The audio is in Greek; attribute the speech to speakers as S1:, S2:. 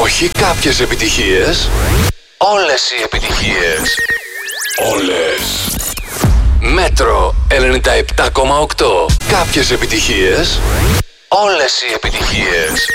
S1: Όχι κάποιες επιτυχίες. Όλες οι επιτυχίες. Όλες. Μέτρο 97,8. Κάποιες επιτυχίες. Όλες οι επιτυχίες.